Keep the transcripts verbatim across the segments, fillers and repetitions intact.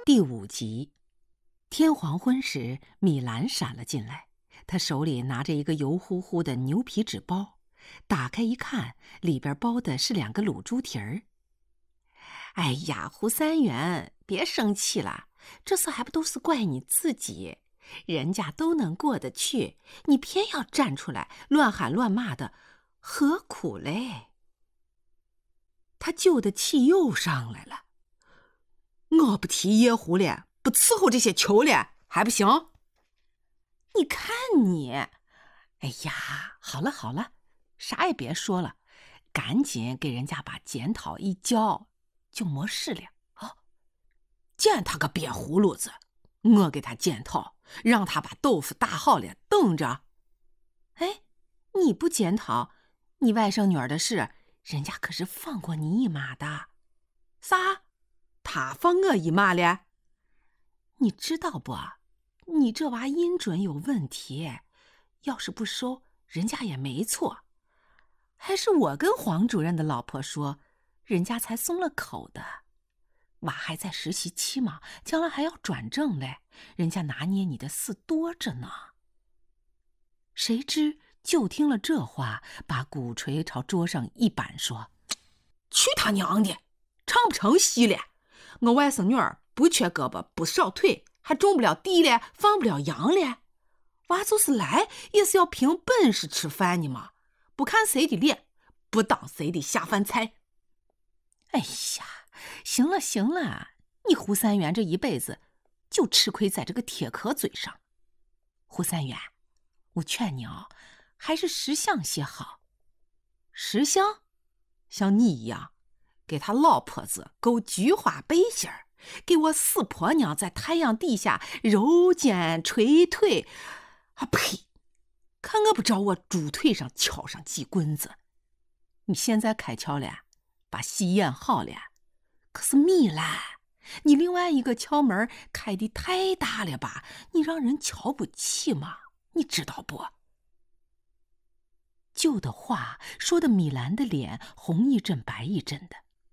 第五集，天黄昏时，米兰闪了进来，她手里拿着一个油乎乎的牛皮纸包，打开一看，里边包的是两个卤猪蹄儿。哎呀，胡三元，别生气了，这次还不都是怪你自己，人家都能过得去，你偏要站出来乱喊乱骂的，何苦嘞？他舅的气又上来了。我不提野狐了，不伺候这些球了，还不行？你看你，哎呀，好了好了，啥也别说了，赶紧给人家把检讨一交，就没事了啊！见他个瘪葫芦子，我给他检讨，让他把豆腐打好了，等着。哎，你不检讨，你外甥女儿的事，人家可是放过你一马的。啥？他放我一马了？你知道不？你这娃音准有问题，要是不收，人家也没错。还是我跟黄主任的老婆说，人家才松了口的。娃还在实习期嘛，将来还要转正嘞，人家拿捏你的事多着呢。谁知就听了这话，把鼓槌朝桌上一板，说：去他娘的，成不成戏了？我外甥女儿不缺胳膊不少腿，还种不了地了，放不了羊了。娃就是来也是要凭本事吃饭的嘛，不看谁的脸，不当谁的下饭菜。哎呀，行了行了，你胡三元这一辈子就吃亏在这个铁壳嘴上。胡三元，我劝你哦，还是识相些好。识相？像你一样给他老婆子勾菊花背心儿，给我死婆娘在太阳底下揉肩捶腿，啊呸！看我不找我猪腿上敲上几棍子！你现在开窍了，把戏演好了，可是米兰，你另外一个窍门开的太大了吧？你让人瞧不起嘛，你知道不？舅的话说的米兰的脸红一阵白一阵的。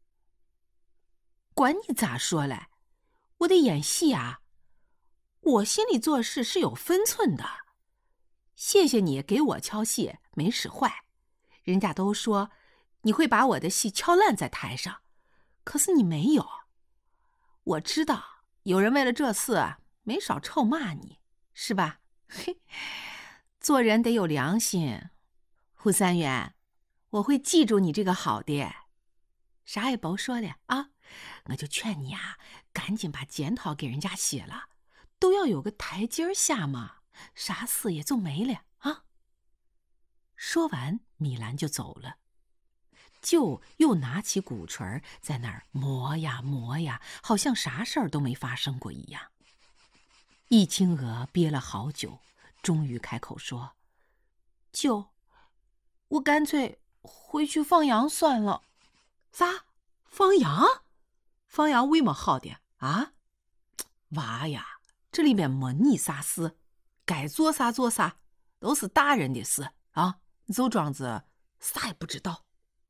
管你咋说嘞，我得演戏啊，我心里做事是有分寸的。谢谢你给我敲戏没使坏，人家都说你会把我的戏敲烂在台上，可是你没有。我知道有人为了这事没少臭骂你，是吧？嘿，做人得有良心。胡三元，我会记住你这个好的，啥也甭说了啊！我就劝你啊，赶紧把检讨给人家写了，都要有个台阶下嘛，啥事也就没了啊。说完，米兰就走了。舅又拿起鼓槌在那儿磨呀磨呀，好像啥事儿都没发生过一样。易清娥憋了好久，终于开口说：舅，我干脆回去放羊算了。啥？放羊？放羊为么好的啊？娃呀，这里面没你啥事，该做啥做啥，都是大人的事啊！你就装着啥也不知道。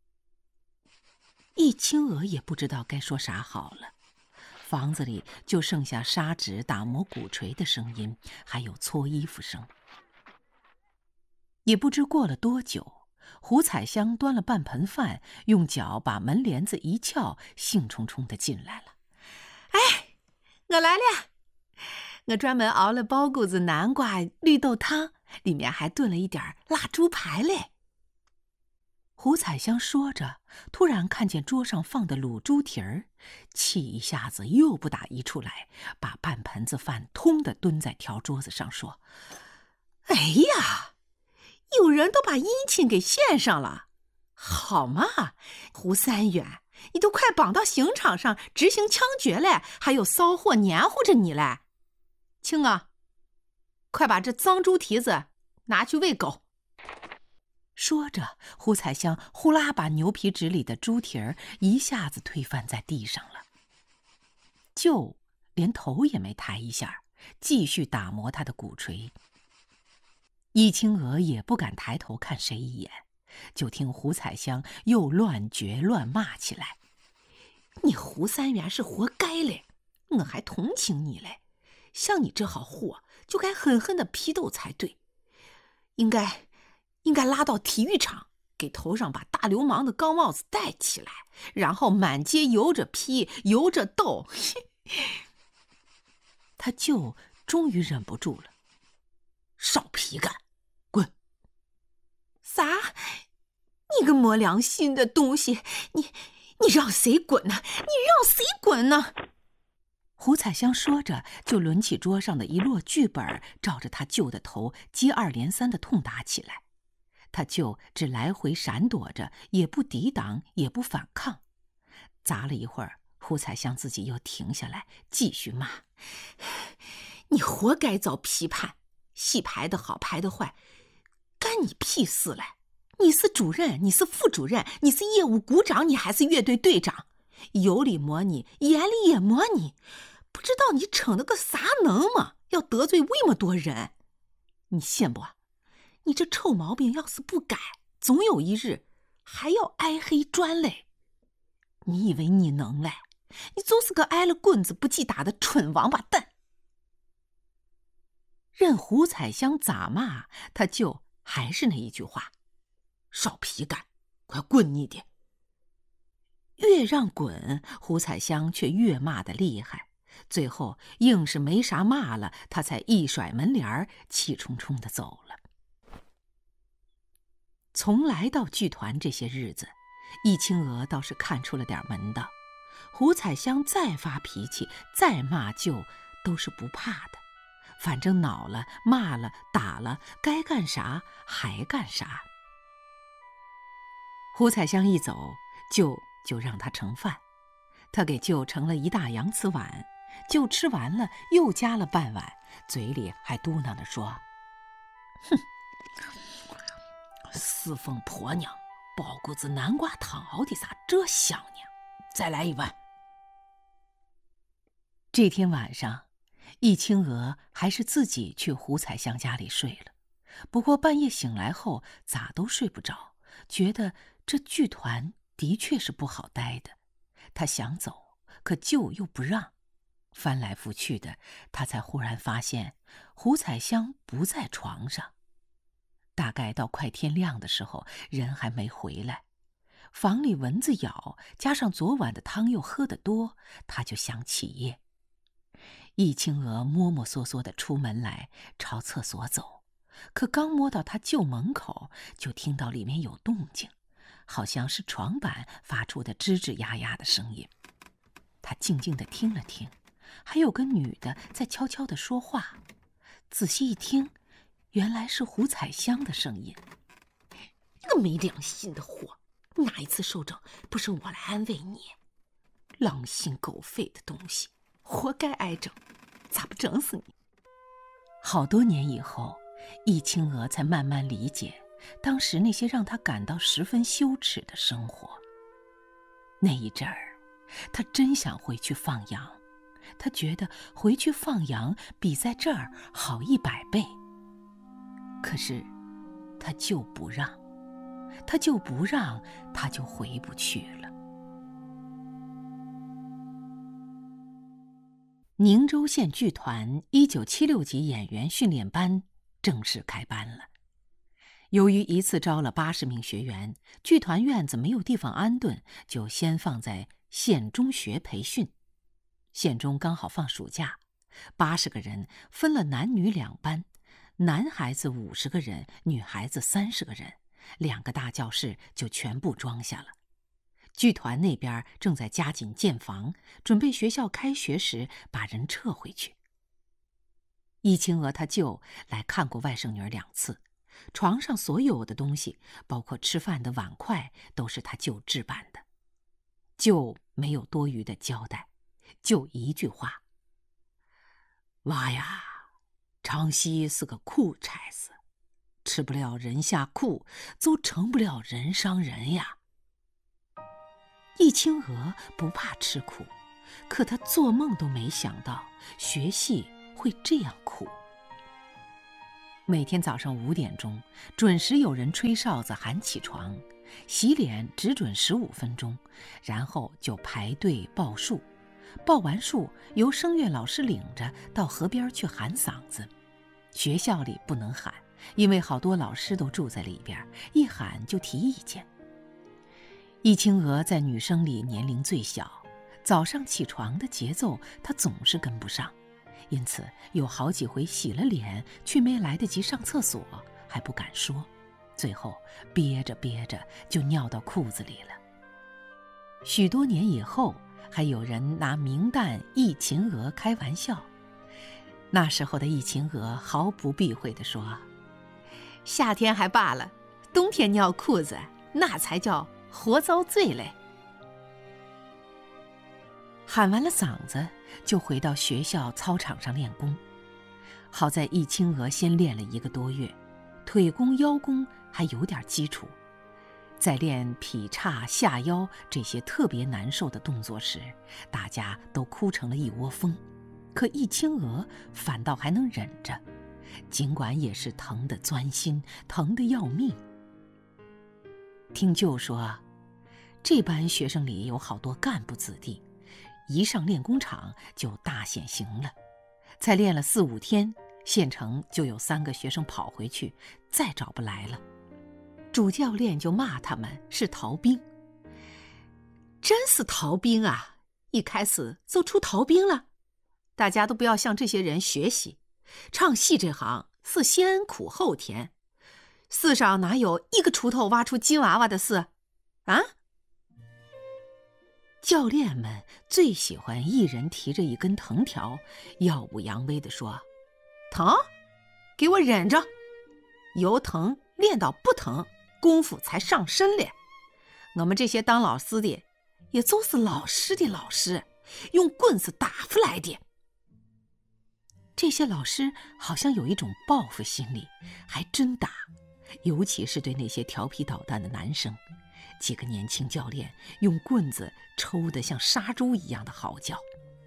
易清娥也不知道该说啥好了，房子里就剩下砂纸打磨鼓槌的声音，还有搓衣服声。也不知过了多久，胡彩香端了半盆饭，用脚把门帘子一撬，兴冲冲地进来了。哎，我来了，我专门熬了包谷子南瓜绿豆汤，里面还炖了一点腊猪排嘞。胡彩香说着，突然看见桌上放的卤猪蹄儿，气一下子又不打一处来，把半盆子饭通地蹲在条桌子上说：哎呀，有人都把姻亲给献上了，好嘛，胡三元，你都快绑到刑场上执行枪决了，还有骚货黏糊着你嘞。青啊，快把这脏猪蹄子拿去喂狗。说着，胡彩香呼啦把牛皮纸里的猪蹄儿一下子推翻在地上了。舅连头也没抬一下，继续打磨他的鼓槌。易清娥也不敢抬头看谁一眼，就听胡彩香又乱嚼乱骂起来：你胡三元是活该嘞， 我还同情你嘞。像你这号货，就该狠狠的批斗才对。应该，应该拉到体育场，给头上把大流氓的高帽子戴起来，然后满街游着批，游着斗。他舅终于忍不住了：“少皮干，滚！”啥？你个没良心的东西！你你让谁滚呢？你让谁滚呢？胡彩香说着，就抡起桌上的一摞剧本，照着他舅的头接二连三的痛打起来。他舅只来回闪躲着，也不抵挡，也不反抗。砸了一会儿，胡彩香自己又停下来，继续骂：“你活该遭批判，戏排的好，排的坏，干你屁事嘞！你是主任，你是副主任，你是业务股长，你还是乐队队长？有理没你，眼里也没你，不知道你逞了个啥能吗？要得罪那么多人，你信不？你这臭毛病要是不改，总有一日还要挨黑砖嘞！你以为你能嘞？你就是个挨了棍子不记打的蠢王八蛋！”任胡彩香咋骂，他就还是那一句话：“少皮干，快滚你的！”越让滚，胡彩香却越骂得厉害，最后硬是没啥骂了，他才一甩门帘，气冲冲地走了。从来到剧团这些日子，易清娥倒是看出了点门道。胡彩香再发脾气，再骂舅，都是不怕的。反正恼了、骂了、打了，该干啥还干啥。胡彩香一走，舅就让他盛饭。他给舅盛了一大洋瓷碗，舅吃完了又加了半碗，嘴里还嘟囔着说：“哼，四凤婆娘包谷子南瓜汤熬的咋这香呢？再来一碗。”这天晚上，易清娥还是自己去胡彩香家里睡了。不过半夜醒来后，咋都睡不着，觉得这剧团的确是不好待的。他想走，可舅又不让。翻来覆去的，他才忽然发现胡彩香不在床上。大概到快天亮的时候，人还没回来。房里蚊子咬，加上昨晚的汤又喝得多，他就想起夜。易清娥摸摸索索地出门来，朝厕所走，可刚摸到他舅门口，就听到里面有动静，好像是床板发出的吱吱呀呀的声音。他静静地听了听，还有个女的在悄悄地说话。仔细一听，原来是胡彩香的声音。“你个没良心的货，哪一次受整不是我来安慰你？狼心狗肺的东西，活该挨整，咋不整死你？”好多年以后，易清娥才慢慢理解当时那些让她感到十分羞耻的生活。那一阵儿，她真想回去放羊，她觉得回去放羊比在这儿好一百倍。可是她就不让，她就不让，她就回不去了。宁州县剧团一九七六级演员训练班正式开班了。由于一次招了八十名学员，剧团院子没有地方安顿，就先放在县中学培训。县中刚好放暑假，八十个人分了男女两班，男孩子五十个人，女孩子三十个人，两个大教室就全部装下了。剧团那边正在加紧建房，准备学校开学时把人撤回去。易清娥她舅来看过外甥女儿两次，床上所有的东西，包括吃饭的碗筷，都是他舅置办的。舅没有多余的交代，就一句话：“娃呀，长西是个苦差事，吃不了人下苦，就成不了人上人呀。”易清娥不怕吃苦，可她做梦都没想到学戏会这样苦。每天早上五点钟，准时有人吹哨子喊起床，洗脸只准十五分钟，然后就排队报数。 报完数，由声乐老师领着到河边去喊嗓子。学校里不能喊，因为好多老师都住在里边，一喊就提意见。易清娥在女生里年龄最小，早上起床的节奏她总是跟不上，因此有好几回洗了脸却没来得及上厕所，还不敢说，最后憋着憋着就尿到裤子里了。许多年以后，还有人拿名旦易秦娥开玩笑。那时候的易秦娥毫不避讳地说：“夏天还罢了，冬天尿裤子，那才叫活遭罪嘞。”喊完了嗓子，就回到学校操场上练功。好在易清娥先练了一个多月，腿功、腰功还有点基础。在练劈叉、下腰这些特别难受的动作时，大家都哭成了一窝蜂，可易清娥反倒还能忍着，尽管也是疼得钻心，疼得要命。听舅说，这班学生里有好多干部子弟，一上练功场就大显形了，才练了四五天，县城就有三个学生跑回去，再找不来了。主教练就骂他们是逃兵。真是逃兵啊，一开始就出逃兵了。大家都不要向这些人学习，唱戏这行是先苦后甜，世上哪有一个锄头挖出金娃娃的事啊？教练们最喜欢一人提着一根藤条，耀武扬威地说：“疼，给我忍着，由疼练到不疼，功夫才上身咧。我们这些当老师的，也就是老师的老师，用棍子打出来的。”这些老师好像有一种报复心理，还真打，尤其是对那些调皮捣蛋的男生。几个年轻教练用棍子抽得像杀猪一样的嚎叫。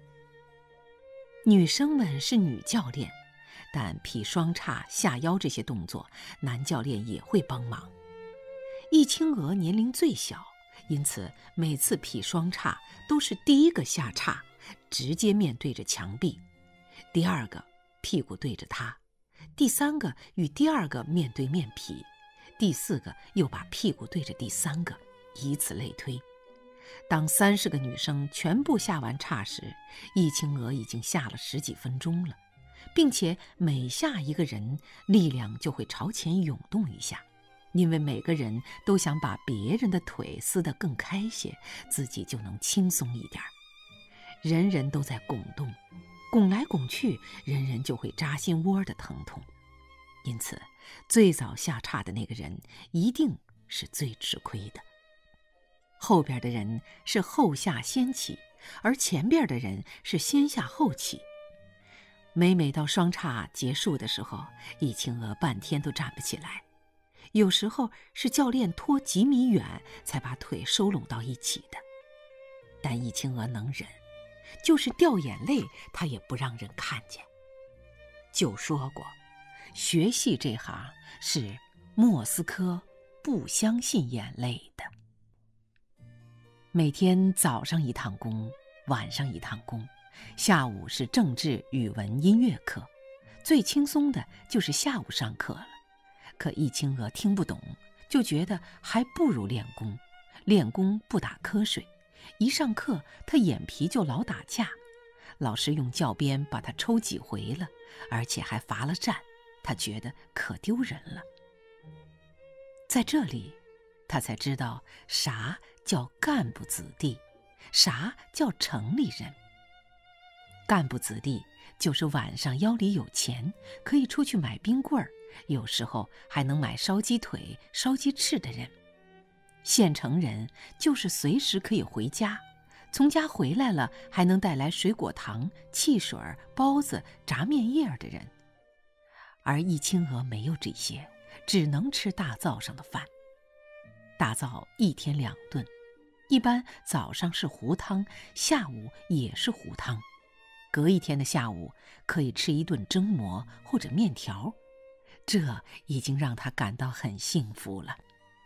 女生们是女教练，但劈双叉、下腰这些动作，男教练也会帮忙。易清娥年龄最小，因此每次劈双叉都是第一个下叉，直接面对着墙壁；第二个屁股对着他；第三个与第二个面对面劈；第四个又把屁股对着第三个，以此类推。当三十个女生全部下完叉时，易清娥已经下了十几分钟了，并且每下一个人，力量就会朝前涌动一下，因为每个人都想把别人的腿撕得更开些，自己就能轻松一点。人人都在拱动，拱来拱去，人人就会扎心窝的疼痛。因此，最早下叉的那个人一定是最吃亏的。后边的人是后下先起，而前边的人是先下后起。每每到双叉结束的时候，易清娥半天都站不起来，有时候是教练拖几米远才把腿收拢到一起的。但易清娥能忍，就是掉眼泪她也不让人看见。就说过，学戏这行是莫斯科不相信眼泪的。每天早上一堂功，晚上一堂功，下午是政治、语文、音乐课，最轻松的就是下午上课了。可易清娥听不懂，就觉得还不如练功。练功不打瞌睡，一上课她眼皮就老打架，老师用教鞭把她抽几回了，而且还罚了站，她觉得可丢人了。在这里，她才知道啥叫干部子弟，啥叫城里人。干部子弟就是晚上腰里有钱，可以出去买冰棍儿，有时候还能买烧鸡腿、烧鸡翅的人。县城人就是随时可以回家，从家回来了还能带来水果糖、汽水、包子、炸面叶的人。而易清娥没有这些，只能吃大灶上的饭。大灶一天两顿，一般早上是糊汤，下午也是糊汤。隔一天的下午可以吃一顿蒸馍或者面条，这已经让他感到很幸福了。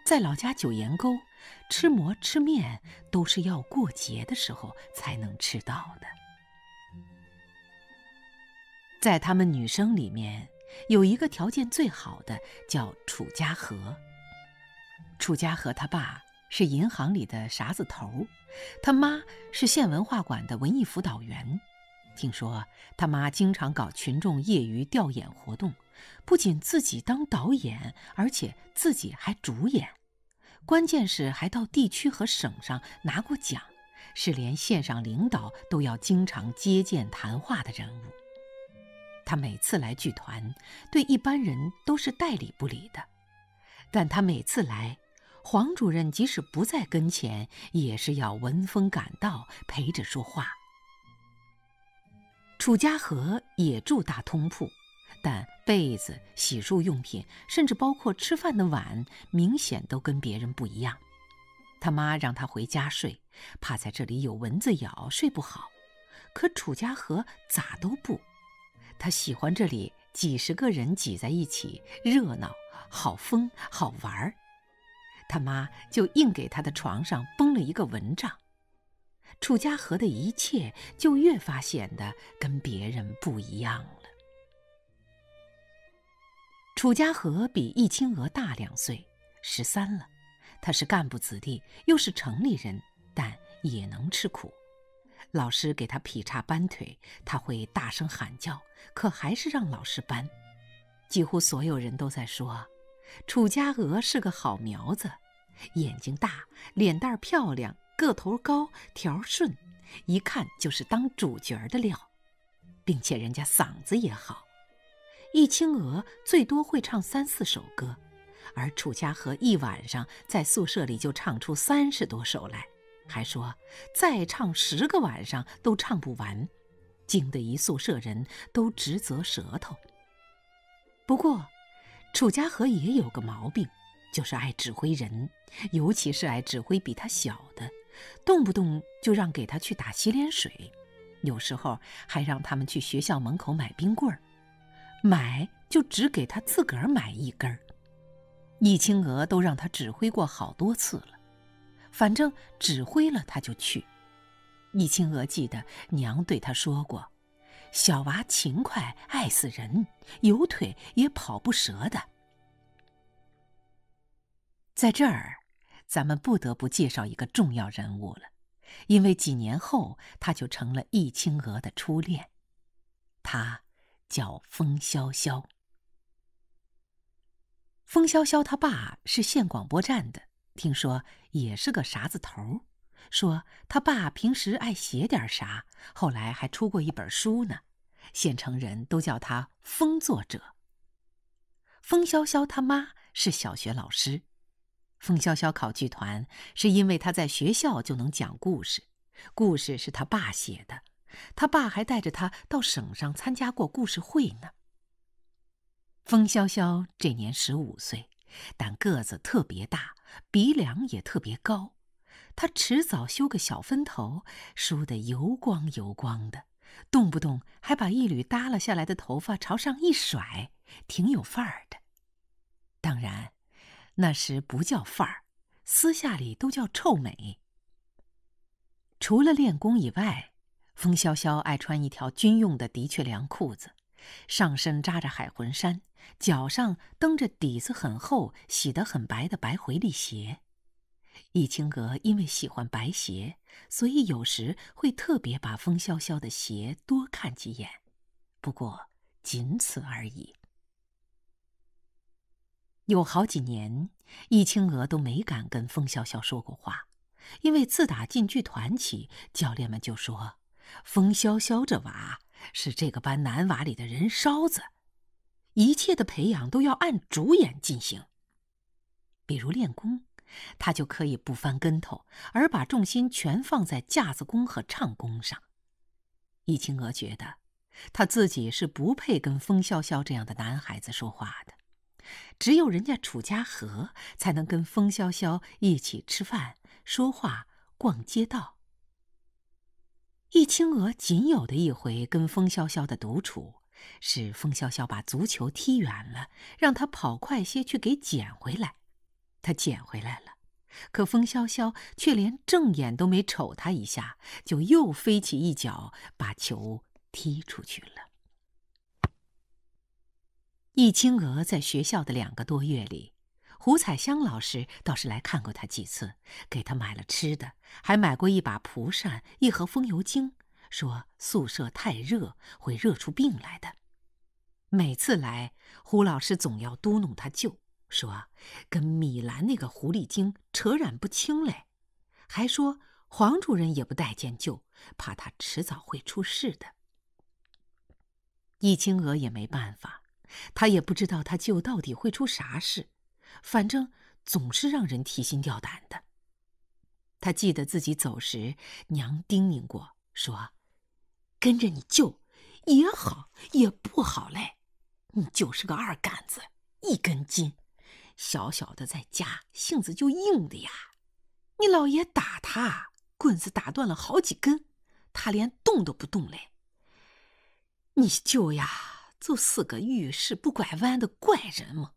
在老家九岩沟，吃馍吃面都是要过节的时候才能吃到的。在她们女生里面，有一个条件最好的，叫楚家和。楚家和他爸是银行里的啥子头，他妈是县文化馆的文艺辅导员。听说他妈经常搞群众业余调演活动，不仅自己当导演，而且自己还主演，关键是还到地区和省上拿过奖，是连县上领导都要经常接见谈话的人物。他每次来剧团，对一般人都是代理不理的，但他每次来，黄主任即使不在跟前，也是要闻风赶到，陪着说话。楚家和也住大通铺，但被子、洗漱用品，甚至包括吃饭的碗，明显都跟别人不一样。他妈让他回家睡，怕在这里有蚊子咬，睡不好。可楚家和咋都不，他喜欢这里几十个人挤在一起，热闹，好疯，好玩。他妈就硬给他的床上绷了一个蚊帐。楚家和的一切就越发显得跟别人不一样了。楚家和比易清娥大两岁，十三了。他是干部子弟，又是城里人，但也能吃苦。老师给他劈叉搬腿，他会大声喊叫，可还是让老师搬。几乎所有人都在说，楚家娥是个好苗子，眼睛大，脸蛋漂亮，个头高，条顺，一看就是当主角的料，并且人家嗓子也好。易清娥最多会唱三四首歌，而楚家和一晚上在宿舍里就唱出三十多首来，还说再唱十个晚上都唱不完，惊得一宿舍人都直啧舌头。不过楚家和也有个毛病，就是爱指挥人，尤其是爱指挥比他小的，动不动就让给他去打洗脸水，有时候还让他们去学校门口买冰棍儿，买就只给他自个儿买一根儿。易清娥都让他指挥过好多次了，反正指挥了他就去。易清娥记得娘对他说过，小娃勤快爱死人，有腿也跑不折的。在这儿，咱们不得不介绍一个重要人物了，因为几年后他就成了易清娥的初恋，他叫风萧萧。风萧萧他爸是县广播站的，听说也是个啥子头，说他爸平时爱写点啥，后来还出过一本书呢，县城人都叫他风作者。风萧萧他妈是小学老师，风萧萧考剧团是因为他在学校就能讲故事，故事是他爸写的，他爸还带着他到省上参加过故事会呢。风萧萧这年十五岁，但个子特别大，鼻梁也特别高。他迟早修个小分头，梳得油光油光的，动不动还把一缕耷拉下来的头发朝上一甩，挺有范儿的。当然，那时不叫范儿，私下里都叫臭美。除了练功以外，风萧萧爱穿一条军用的的确良裤子，上身扎着海魂衫，脚上蹬着底子很厚、洗得很白的白回力鞋。易清娥因为喜欢白鞋，所以有时会特别把风萧萧的鞋多看几眼，不过仅此而已。有好几年，易清娥都没敢跟风萧萧说过话，因为自打进剧团起，教练们就说风萧萧这娃是这个班男娃里的人烧子，一切的培养都要按主演进行。比如练功，他就可以不翻跟头，而把重心全放在架子功和唱功上。易清娥觉得他自己是不配跟风萧萧这样的男孩子说话的，只有人家楚家和才能跟风萧萧一起吃饭、说话、逛街道。易清娥仅有的一回跟风萧萧的独处，是风萧萧把足球踢远了，让他跑快些去给捡回来。 他捡回来了，可风萧萧却连正眼都没瞅他一下，就又飞起一脚把球踢出去了。易清娥在学校的两个多月里，胡彩香老师倒是来看过他几次，给他买了吃的，还买过一把蒲扇、一盒风油精，说宿舍太热会热出病来的。每次来，胡老师总要嘟哝他舅，说跟米兰那个狐狸精扯染不清嘞，还说黄主任也不待见舅，怕他迟早会出事的。易清娥也没办法，他也不知道他舅到底会出啥事，反正总是让人提心吊胆的。他记得自己走时，娘叮咛过，说跟着你舅也好也不好嘞，你就是个二杆子，一根筋，小小的在家性子就硬的呀。你老爷打他，棍子打断了好几根，他连动都不动嘞。你舅呀，就是个遇事不拐弯的怪人嘛。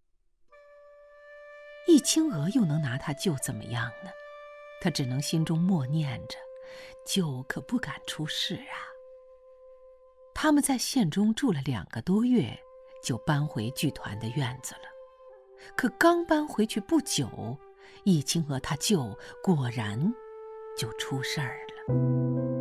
易清娥又能拿他舅怎么样呢？他只能心中默念着，舅可不敢出事啊。他们在县中住了两个多月，就搬回剧团的院子了。可刚搬回去不久，易清娥他舅果然就出事儿了。